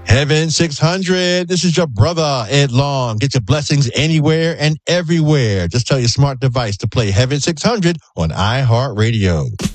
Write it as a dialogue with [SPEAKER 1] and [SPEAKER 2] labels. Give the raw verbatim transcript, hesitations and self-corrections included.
[SPEAKER 1] Heaven six hundred. This is your brother, Ed Long. Get your blessings anywhere and everywhere. Just tell your smart device to play Heaven six hundred on iHeartRadio.